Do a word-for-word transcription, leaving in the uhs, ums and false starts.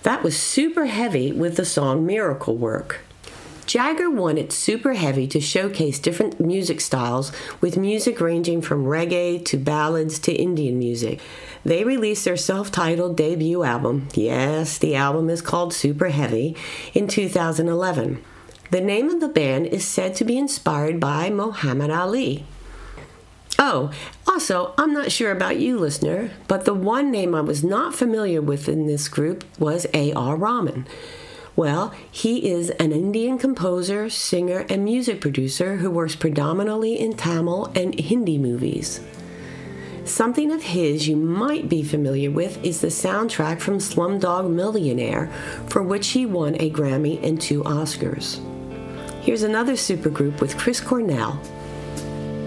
That was Super Heavy with the song Miracle Work. Jagger wanted Super Heavy to showcase different music styles, with music ranging from reggae to ballads to Indian music. They released their self-titled debut album, yes, the album is called Super Heavy, in two thousand eleven. The name of the band is said to be inspired by Muhammad Ali. Oh, also, I'm not sure about you, listener, but the one name I was not familiar with in this group was A R Rahman. Well, he is an Indian composer, singer, and music producer who works predominantly in Tamil and Hindi movies. Something of his you might be familiar with is the soundtrack from Slumdog Millionaire, for which he won a Grammy and two Oscars. Here's another supergroup with Chris Cornell